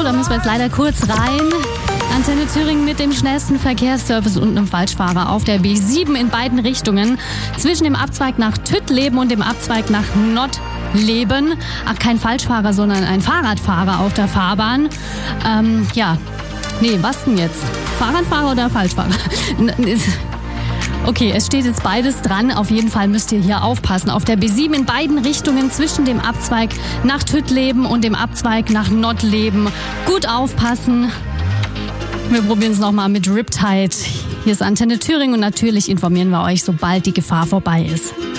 da müssen wir jetzt leider kurz rein. Antenne Thüringen mit dem schnellsten Verkehrsservice und einem Falschfahrer auf der B7 in beiden Richtungen. Zwischen dem Abzweig nach Tüttleben und dem Abzweig nach Nottleben. Ach, kein Falschfahrer, sondern ein Fahrradfahrer auf der Fahrbahn. Was denn jetzt? Fahrradfahrer oder Falschfahrer? Okay, es steht jetzt beides dran. Auf jeden Fall müsst ihr hier aufpassen. Auf der B7 in beiden Richtungen zwischen dem Abzweig nach Tüttleben und dem Abzweig nach Nottleben. Gut aufpassen. Wir probieren es nochmal mit Riptide. Hier ist Antenne Thüringen und natürlich informieren wir euch, sobald die Gefahr vorbei ist.